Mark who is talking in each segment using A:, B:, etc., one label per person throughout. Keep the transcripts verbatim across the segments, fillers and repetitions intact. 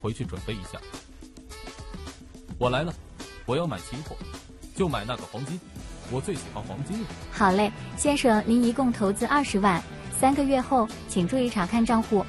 A: 回去准备一下。我来了，我要买期货，就买那个黄金，我最喜欢黄金了。
B: 好嘞，先生，您一共投资二十万，三个月后请注意查看账户。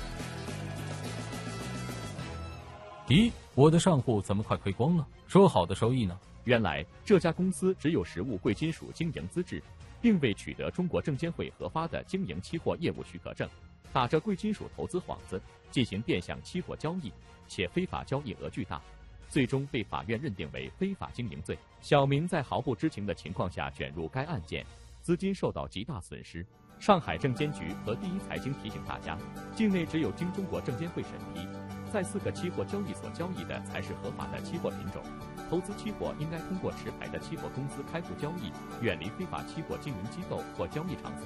A: 咦，我的账户怎么快亏光了？说好的收益呢？
C: 原来这家公司只有实物贵金属经营资质，并未取得中国证监会核发的经营期货业务许可证，打着贵金属投资幌子进行变相期货交易，且非法交易额巨大，最终被法院认定为非法经营罪。小明在毫不知情的情况下卷入该案件，资金受到极大损失。上海证监局和第一财经提醒大家，境内只有经中国证监会审批，在四个期货交易所交易的才是合法的期货品种。投资期货应该通过持牌的期货公司开户交易，远离非法期货经营机构或交易场所。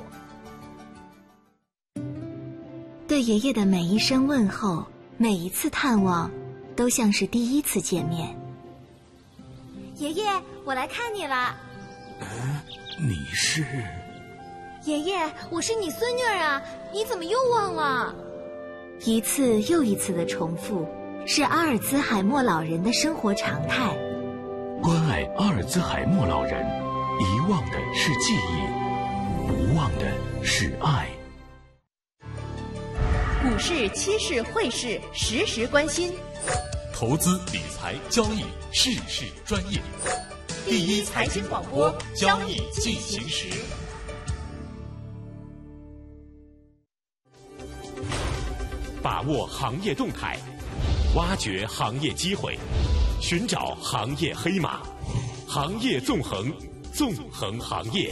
D: 对爷爷的每一声问候，每一次探望，都像是第一次见面。
E: 爷爷，我来看你了。
F: 嗯，你是？
E: 爷爷，我是你孙女儿啊，你怎么又忘了？
D: 一次又一次的重复，是阿尔兹海默老人的生活常态。
F: 关爱阿尔兹海默老人，遗忘的是记忆，无忘的是爱。
G: 股市、期市、汇市，时时关心。
H: 投资理财交易，事事专业。第一财经广播，交易进行时。把握行业动态，挖掘行业机会，寻找行业黑马，行业纵横，纵横行业。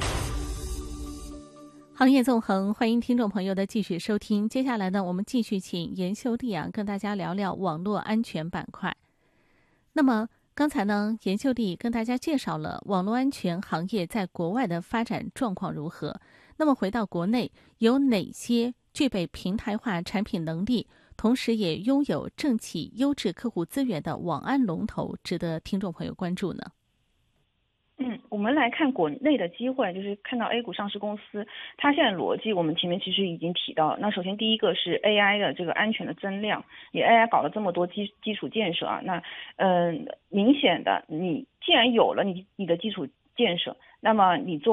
I: 行业纵横，欢迎听众朋友的继续收听。接下来呢，我们继续请严秀娣啊跟大家聊聊网络安全板块。那么刚才呢，严秀娣跟大家介绍了网络安全行业在国外的发展状况如何。那么回到国内，有哪些具备平台化产品能力，同时也拥有政企优质客户资源的网安龙头，值得听众朋友关注呢？
J: 嗯，我们来看国内的机会，就是看到 A 股上市公司，它现在逻辑我们前面其实已经提到了。那首先第一个是 A I 的这个安全的增量，你 A I 搞了这么多基基础建设啊，那嗯、呃，明显的你既然有了你你的基础建设，那么你做